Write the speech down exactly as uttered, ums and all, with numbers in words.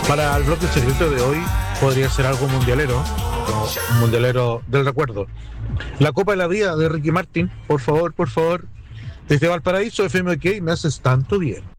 Para el bloque secreto de hoy podría ser algo mundialero, un mundialero del recuerdo. La Copa de la Vida de Ricky Martin, por favor, por favor. Desde Valparaíso, F M K, me haces tanto bien.